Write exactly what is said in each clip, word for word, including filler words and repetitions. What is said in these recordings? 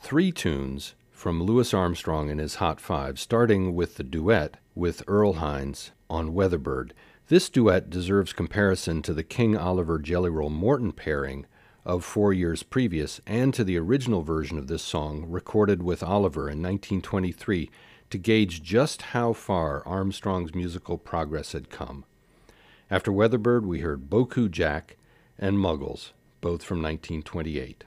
three tunes from Louis Armstrong and his Hot Five, starting with the duet with Earl Hines on Weatherbird. This duet deserves comparison to the King Oliver Jelly Roll Morton pairing of four years previous and to the original version of this song recorded with Oliver in nineteen twenty-three to gauge just how far Armstrong's musical progress had come. After Weatherbird, we heard Boku Jack and Muggles, both from nineteen twenty-eight.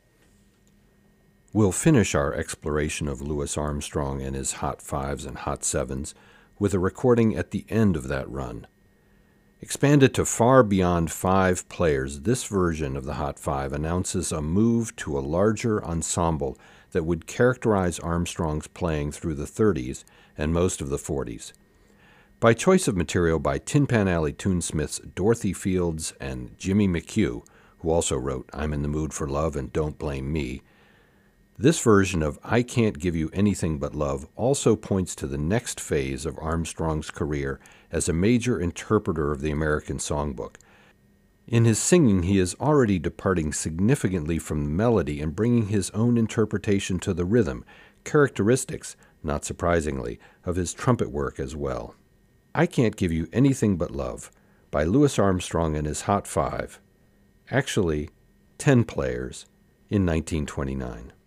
We'll finish our exploration of Louis Armstrong and his Hot Fives and Hot Sevens with a recording at the end of that run. Expanded to far beyond five players, this version of the Hot Five announces a move to a larger ensemble that would characterize Armstrong's playing through the thirties and most of the forties. By choice of material by Tin Pan Alley Tunesmiths Dorothy Fields and Jimmy McHugh, who also wrote I'm in the Mood for Love and Don't Blame Me, this version of I Can't Give You Anything But Love also points to the next phase of Armstrong's career as a major interpreter of the American songbook. In his singing, he is already departing significantly from the melody and bringing his own interpretation to the rhythm, characteristics, not surprisingly, of his trumpet work as well. I Can't Give You Anything But Love by Louis Armstrong and his Hot Five, actually ten players, in nineteen twenty-nine.